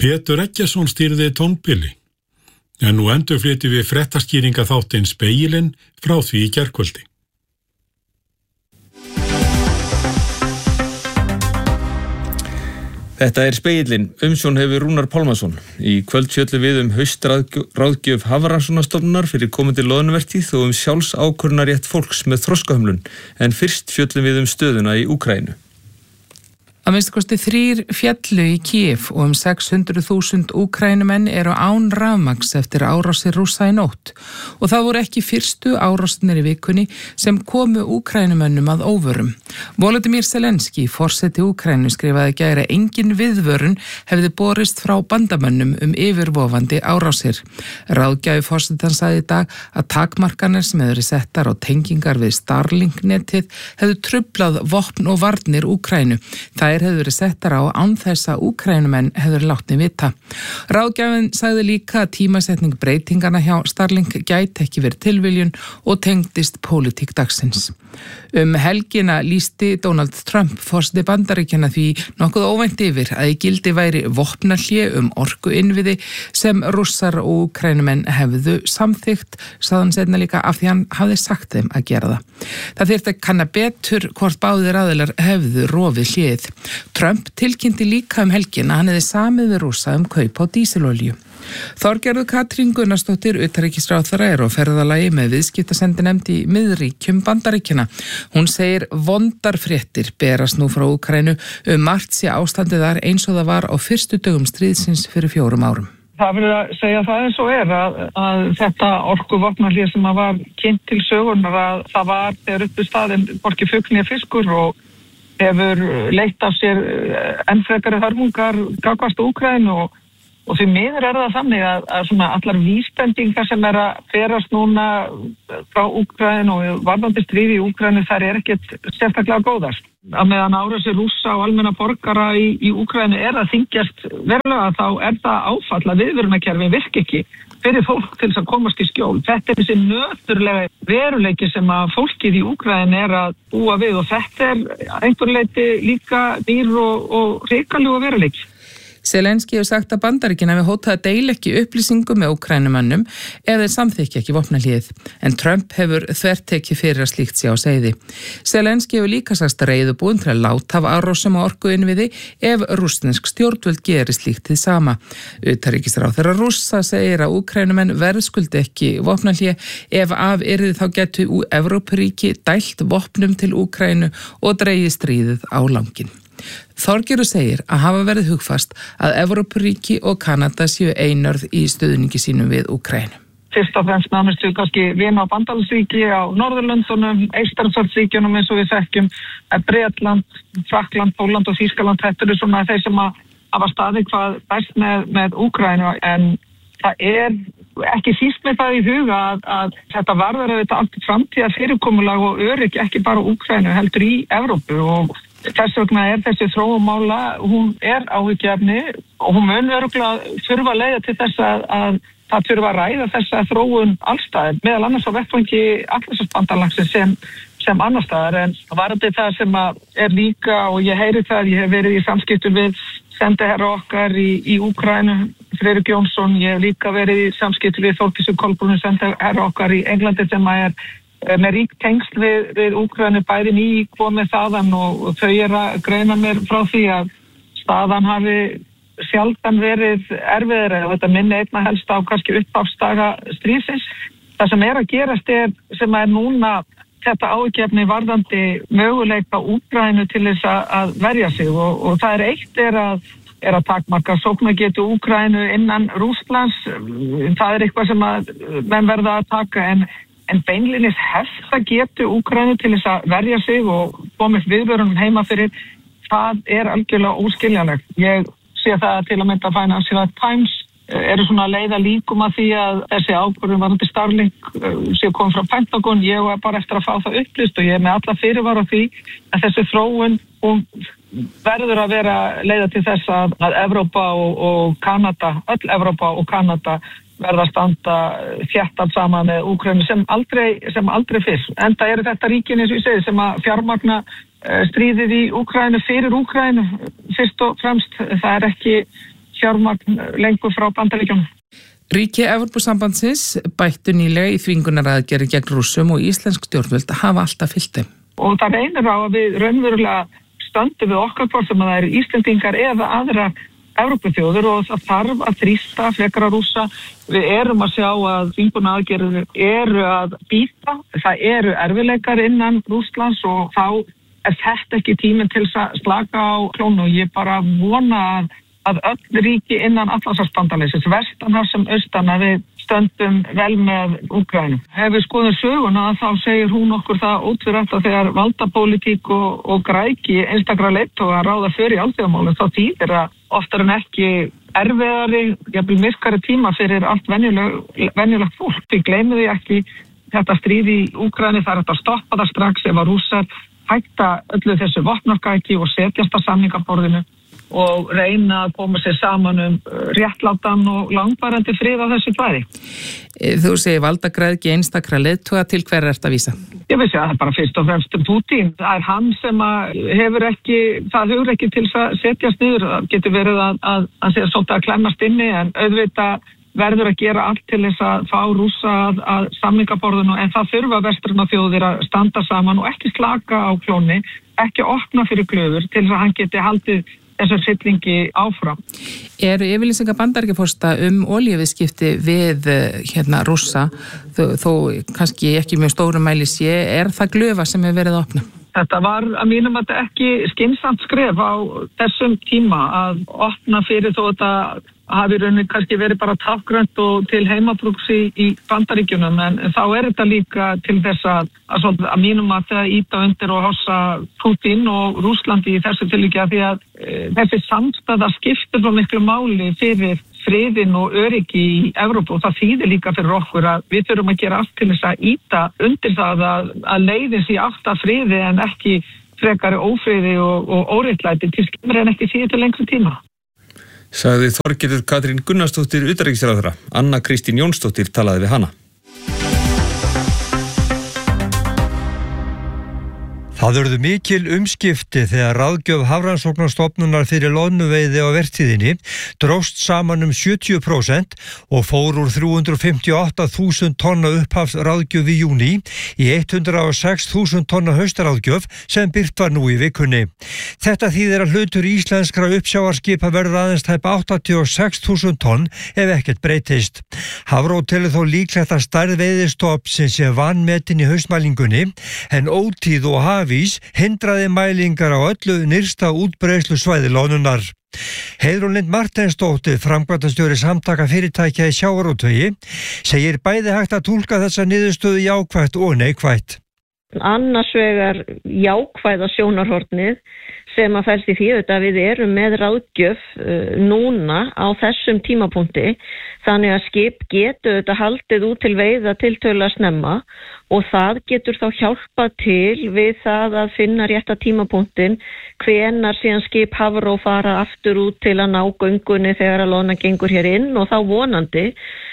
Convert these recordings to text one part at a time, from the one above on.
Pétur Eggertsson stýrði tónbili, en nú endurflytjum við fréttaskýringa þáttinn Spegilinn frá því í gærkvöldi. Þetta Spegillinn, umsjón hefur Rúnar Pálmason. Í kvöld fjöllum við haustráðgjöf Hafrannsóknastofnunar fyrir komandi loðnuvertíð og sjálfsákvörðunarrétt fólks með þroskahömlun, en fyrst fjöllum við stöðuna í Úkraínu. Að minnsta kosti 3 féllu í Kiev og 600.000 Úkraínumenn eru án rafmagns eftir árásir Rússa í nótt. Og það voru ekki fyrstu árásirnir í vikunni sem komu Úkraínumönnum að óvörum. Volodymyr Zelensky, forseti Úkraínu, skrifaði í gær að engin viðvörun hefði borist frá bandamönnum yfirvofandi árásir. Ráðgjafi forsetans sagði í dag að takmarkanir sem hefur verið settar á tengingar við Starlink-netið hefðu truflað vopn og varnir Úkraínu. Þær hefur verið settar á án þess að Úkraínumenn hefur látni vita. Ráðgjafinn sagði líka að tímasetning breytingana hjá Starlink gæti ekki verið tilviljun og tengdist pólitík dagsins. Helgina lýsti Donald Trump, forseti Bandaríkjanna, því nokkuð óvænt yfir að í gildi væri vopnahlé orkuinnviði sem Rússar og Úkraínumenn hefðu samþykkt, sagði hann seinna líka, af því hann hafði sagt þeim að gera það. Það þyrfti að kanna betur hvort báðir aðilar hefðu rofið hléið. Trump tilkynnti líka helgina að hann hefði samið við Rússa kaup á dísilolíu. Þorgerður Katrín Gunnarsdóttir, utanríkisráðherra, er á ferðalagi með viðskiptasendinefnd í miðríkjum Bandaríkjanna. Hún segir vondar fréttir berast nú frá Úkraínu margt sé ástandið þar eins og það var á fyrstu dögum stríðsins fyrir 4 árum. Það vil að segja það eins og að þetta orkuvopnahlé sem var kynnt til sögunar, að það var þegar uppi staðinn hvorki fugl né fiskur og hefur leitt af sér enn frekari hörmungar gagnvart Úkraínu og því miður það þannig að svona allar vísbendingar sem að berast núna frá Úkraínu og varðandi stríði í Úkraínu, þær ekkert sérstaklega góðar. Að meðan árásir Rússa og almenna borgara í Úkraínu að þyngjast verulega, þá það áfall að viðvörunarkerfi virki ekki fyrir fólk til þess að komast í skjól. Þetta þessi nöturlega veruleiki sem að fólkið í Úkraínu að búa við, og þetta einhver leyti líka nýr og hrikalega veruleiki. Zelensky hefur sagt að Bandaríkin hafi hótað að deila ekki upplýsingum með Úkrænumönnum ef þeir samþykkja ekki vopnahlið, en Trump hefur þvert tekið fyrir að slíkt sé á seiði. Zelensky hefur líka sagst reiðubúinn til að láta af árásum á orkuinnviði ef rússnesk stjórnvöld gerir slíkt hið sama. Utanríkisráðherra Rússa segir að Úkrænumenn verðskuldi ekki vopnahlið ef af yrði þá getu Evrópuríki dælt vopnum til Úkrænu og dregið stríðið á langinn. Þorgerður segir að hafa verið hugfast að Evrópuríki og Kanada séu einörð í stuðningi sínum við Úkraínu. Fyrst og fremst nánast við kannski vina- og bandalagsríki á Norðurlöndunum, Eystrasaltsríkjunum eins og við þekkjum, Bretland, Frakkland, Pólland og Þýskaland. Þetta eru svona þeir sem hafa staðið hvað best með Úkraínu, en það ekki síst með það í huga að þetta varðar auðvitað allt framtíðar fyrirkomulag og öryggi ekki bara Úkraínu heldur í Evrópu, og þess vegna þessi þróunmála, hún áhyggjuefni og hún mun örugglega þurfa að leiða til þess að það þurfa að ræða þessa þróun allstaðar, meðal annars á vettvangi Atlantshafsbandalagsins sem annars staðar. En varðandi það sem líka, og ég heyri það, ég hef verið í samskiptum við sendiherra okkar í Úkraínu, Friðrik Jónsson, ég hef líka verið í samskiptum við Þórdísi Kolbrúnu, sendiherra okkar í Englandi, sem með rík tengsl við Úkraínu, bæði nýkomið þaðan, og þau að greina mér frá því að staðan hafi sjaldan verið erfiðari, og þetta minni einna helst á kannski uppáfsdaga stríðsins. Það sem að gerast sem núna þetta áhyggjuefni varðandi möguleika Úkraínu til þess að verja sig, og það eitt að takmarka sóknargetu Úkraínu innan Rússlands. Það eitthvað sem menn verða að taka, en beinlínis hefta getu Úkraínu til þess að verja sig og komið viðvörunum heima fyrir, það algjörlega óskiljanlegt. Ég sé það til að mynda Financial Times eru svona að leiða líkum að því að þessi ákvörðun varðandi Starlink sé komið frá Pentagon. Ég var bara eftir að fá það upplýst, og ég með alla fyrirvara því að þessi þróun hún verður að vera leiða til þess að Evrópa og Kanada, öll Evrópa og Kanada verða að standa þéttan saman með Úkraínu sem aldrei fyrr. Enda þetta ríkin, eins og ég segi, sem að fjármagna stríðið í Úkraínu fyrir Úkraínu fyrst og fremst. Það ekki fjármagn lengur frá Bandaríkjunum. Ríki Evrópusambandsins bættu nýlega í þvingunaraðgerðir gegn Rússum og íslensk stjórnvöld hafa alltaf fylgt þeim. Og það reynir á að við raunverulega stöndum við okkar hvort sem það eru Íslendingar eða aðra Evrópuþjóðir og það þarf að þrýsta frekar að Rússa. Við erum að sjá að þvingunaraðgerðir eru að bíta. Það eru erfiðleikar innan Rússlands og þá er þetta ekki tíminn til að slaka á klónu og ég bara vona að öll ríki innan Atlantshafsbandalagsins, vestanhafs sem austan, að við stöndum vel með Úkraínu. Ef við skoðum söguna þá segir hún okkur það ótvírætt að þegar valdapólitík og græki einstakra leiðtoga ráða fyrir í alþjóðamálum þá þýðir að oftar en ekki erfiðari, jafnvel myrkari tíma fyrir allt venjulegt fólk. Við gleymum því ekki þetta stríð í Úkraínu, það er að stoppa það strax ef að Rússar hætta öllu þessu vopnargæti og setjast að samningaborðinu og reyna að koma sér saman réttlátan og langvarandi frið á þessu svæði. Þú segir valdagræðgi einstakra leiðtoga, til hver er þetta að vísa? Ég veist að það er bara fyrst og fremst Putin. Það er hann sem hefur ekki til að setjast niður. Það getur verið að segja svolítið að klemmast inni en auðvitað verður að gera allt til þess að fá Rússa að samningaborðinu en það þurfa vestrarna þjóðir að standa saman og ekki slaka á klóni, ekki opna fyrir glöfur til þess að hann geti haldið þessar fyllingi áfram. Eru yfirlýsingar Bandaríkjaforseta olíuviðskipti við Rússa, þó kannski ekki mjög stórum mæli sé, er það glöfa sem hefur verið að opna? Þetta var að mínum að þetta ekki skynsamt skref á þessum tíma að opna fyrir þó þetta hafi rauninni kannski verið bara tákgrænt og til heimabrúks í Bandaríkjunum en þá er þetta líka til þess að mínum að það íta undir og hossa Putin og Rússlandi í þessu tilviki því að þessi samstæða skiptir svo miklu máli fyrir friðin og öryggi í Evrópu og það þýðir líka fyrir okkur að við þurfum að gera allt til þess að íta undir það að leiðis í átt að friði en ekki frekari ófriði og óréttlæti til skemmri en ekki síður til lengri tíma. Sagði Þorgerður Katrín Gunnarsdóttir utanríkisráðherra. Anna Kristín Jónsdóttir talaði við hana. Það urðu mikil umskipti þegar ráðgjöf Hafrannsóknastofnunar fyrir loðnuveiði á vertíðinni dróst saman 70% og fór úr 358.000 tonna upphafsráðgjöf í júní í 106.000 tonna haustaráðgjöf sem birt var nú í vikunni. Þetta þýðir að hlutur íslenskra uppsjávarskipa verður aðeins tæpa 86.000 tonn ef ekkert breytist. Hafró telur þó líklegt að stærð veiðistofnsins sé vanmetin í haustmælingunni en ótíð og hafís hindraði mælingar á öllu nyrsta útbreiðslu svæði loðnunnar. Heiðrún Lind Marteinsdóttir, framkvæmdastjóri samtaka fyrirtækja í sjávarútvegi, segir bæði hægt að túlka þessa niðurstöðu jákvætt og neikvætt. Annars vegar jákvæða sjónarhornið sem að felst í því að við erum með ráðgjöf núna á þessum tímapunkti þannig að skip getur þetta haldið út til veiða tiltölulega snemma og það getur þá hjálpað til við það að finna rétta tímapunktin hvenær síðan skip Hafró fara aftur út til að ná göngunni þegar að loðnan gengur hér inn og þá vonandi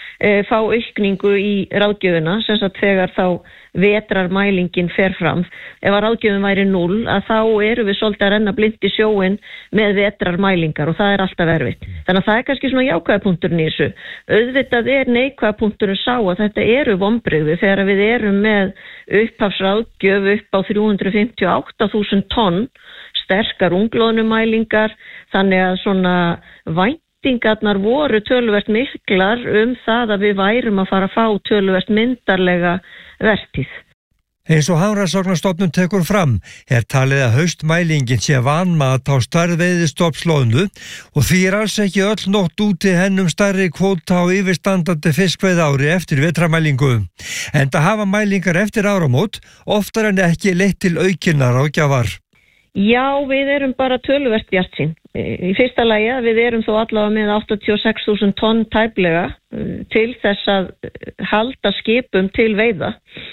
fá aukningu í ráðgjöfina sem sagt þegar þá vetrarmælingin fer fram. Ef að ráðgjöfin væri 0 að þá eru við svolítið að renna blind í sjóin með vetrarmælingar og það er alltaf erfitt. Þannig að það er kannski svona jákvæða punkturinn í þessu. Auðvitað er neikvæða punkturinn sá að þetta eru vonbrigði þegar við erum með upphafsráðgjöf upp á 358.000 tonn, sterkar ungloðnumælingar, þannig að svona væntingarnar voru töluvert miklar það að við værum að fara að fá töluvert myndarlega vertíð. Eins og Hafrannsóknastofnun tekur fram talið að haustmælingin sé vanmat á stærð veiðistofnsloðnu og því alls ekki öll nótt úti hennum stærri kvóta á yfirstandandi fiskveiðári eftir vetramælingu. Enda hafa mælingar eftir áramót oftar en ekki leitt til aukinnar ráðgjafar. Já, við erum bara töluvert bjartsýn. Í fyrsta lagi að við erum þó allavega með 86.000 tonn tæplega til þess að halda skipum til veiða.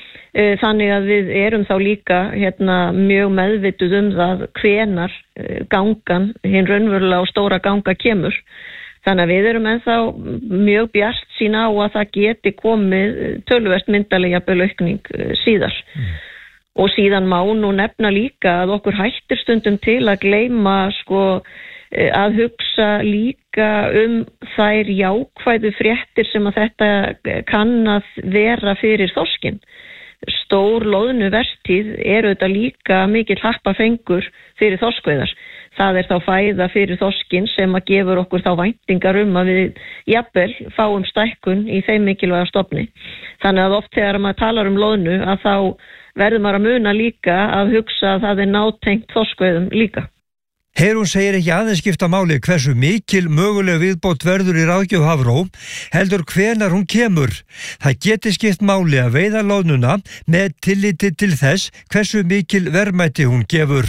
Þannig að við erum þá líka mjög meðvituð það hvenar gangan, hinn raunverulega og stóra ganga kemur. Þannig að við erum ennþá mjög bjartsýn á að það geti komið töluvert myndarlega aukning síðar. Og síðan má nú nefna líka að okkur hættir stundum til að gleyma að hugsa líka þær jákvæðu fréttir sem að þetta kann að vera fyrir þorskinn. Stór loðnuvertíð auðvitað líka mikill happafengur fyrir þorskveiðar. Það þá fæða fyrir þorskinn sem að gefur okkur þá væntingar að við jafnvel fáum stækkun í þeim mikilvæga stofni. Þannig að oft þegar maður talar loðnu að þá verður maður að muna líka að hugsa að það nátengt þorskveiðum líka. Heiðrún segir ekki aðeins skipta máli hversu mikil möguleg viðbót verður í ráðgjöf Hafró, heldur hvenær hún kemur. Það geti skipt máli að veiða loðnuna með tilliti til þess hversu mikil verðmæti hún gefur.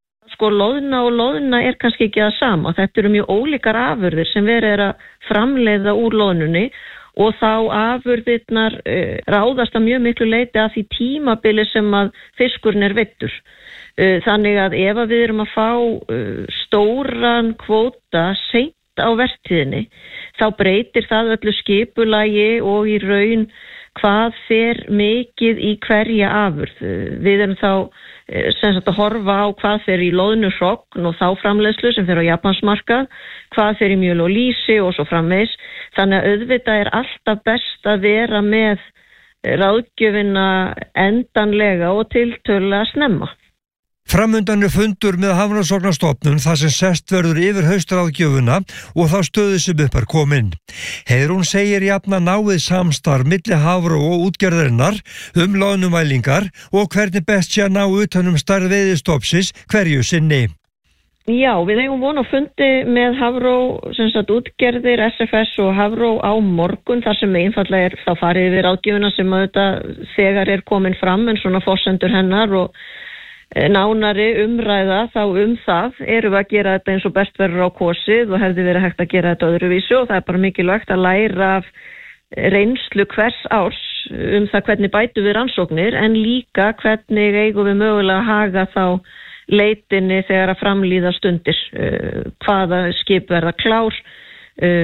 Loðna og loðna kannski ekki það sama. Þetta eru mjög ólíkar afurðir sem verið að framleiða úr loðnunni og þá afurðirnar ráðast að mjög miklu leyti að því tímabili sem að fiskurinn veiddur. Þannig að ef við erum að fá stóran kvóta seint á vertíðinni, þá breytir það öllu skipulagi og í raun hvað fer mikið í hverja afurð. Við erum þá að horfa á hvað fer í loðnusogn og þá framleiðslu sem fer á Japansmarkað, hvað fer í mjöl og lýsi og svo framvegis. Þannig að auðvitað alltaf best að vera með ráðgjöfina endanlega og tiltölulega snemma. Framundan fundur með Hafrannsóknastofnun þar sem sest verður yfir haustráðgjöfuna og þá stöðu sem upp komin. Heiðrún segir jafnan náið samstarf milli Hafró og útgerðarinnar loðnumælingar og hvernig best sé að ná utan stærð veiðistofnsins hverju sinni. Já, við eigum von á fundi með Hafró, útgerðir, SFS og Hafró á morgun þar sem einfaldlega þá farið við ráðgjöfuna sem þegar komin fram en svona forsendur hennar og nánari umræða þá það erum við að gera þetta eins og best verður á kosið og hefði verið hægt að gera þetta öðruvísu og það bara mikilvægt að læra af reynslu hvers árs það hvernig bætum við rannsóknir en líka hvernig eigum við mögulega að haga þá leitinni þegar að framlíða stundir, hvaða skip verða klár,